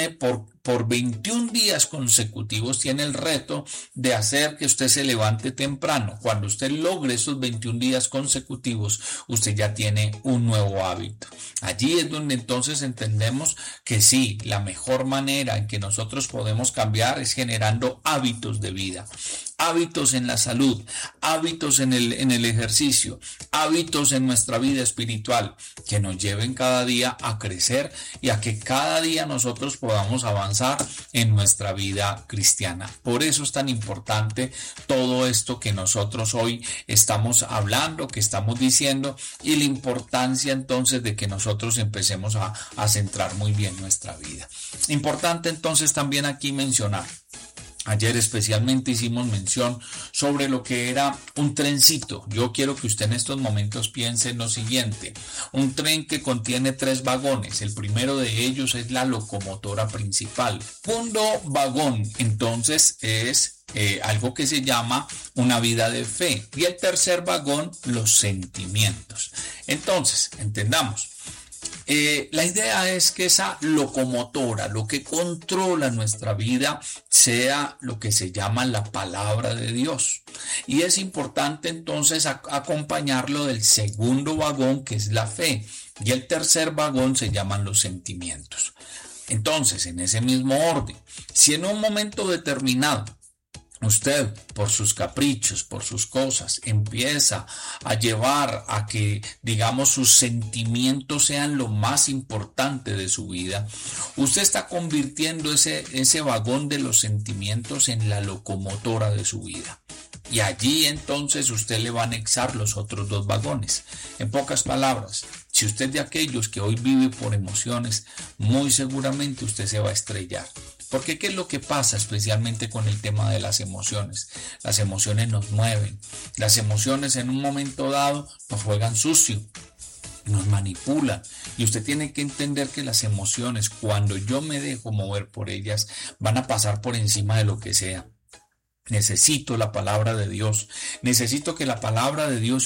tiene por 21 días consecutivos, tiene el reto de hacer que usted se levante temprano. Cuando usted logre esos 21 días consecutivos, usted ya tiene un nuevo hábito. Allí es donde entonces entendemos que sí, la mejor manera en que nosotros podemos cambiar es generando hábitos de vida. Hábitos en la salud, hábitos en el ejercicio, hábitos en nuestra vida espiritual que nos lleven cada día a crecer y a que cada día nosotros podamos avanzar en nuestra vida cristiana. Por eso es tan importante todo esto que nosotros hoy estamos hablando, que estamos diciendo, y la importancia entonces de que nosotros empecemos a centrar muy bien nuestra vida. Importante entonces también aquí mencionar. Ayer especialmente hicimos mención sobre lo que era un trencito. Yo quiero que usted en estos momentos piense en lo siguiente. Un tren que contiene 3 vagones. El primero de ellos es la locomotora principal. Segundo vagón, entonces, es algo que se llama una vida de fe. Y el tercer vagón, los sentimientos. Entonces, entendamos. La idea es que esa locomotora, lo que controla nuestra vida, sea lo que se llama la palabra de Dios. Y es importante entonces acompañarlo del segundo vagón, que es la fe. Y el tercer vagón se llaman los sentimientos. Entonces, en ese mismo orden, si en un momento determinado usted, por sus caprichos, por sus cosas, empieza a llevar a que, digamos, sus sentimientos sean lo más importante de su vida, usted está convirtiendo ese vagón de los sentimientos en la locomotora de su vida. Y allí entonces usted le va a anexar los otros 2 vagones. En pocas palabras, si usted es de aquellos que hoy vive por emociones, muy seguramente usted se va a estrellar. Porque ¿qué es lo que pasa especialmente con el tema de las emociones? Las emociones nos mueven. Las emociones en un momento dado nos juegan sucio, nos manipulan. Y usted tiene que entender que las emociones, cuando yo me dejo mover por ellas, van a pasar por encima de lo que sea. Necesito la palabra de Dios. Necesito que la palabra de Dios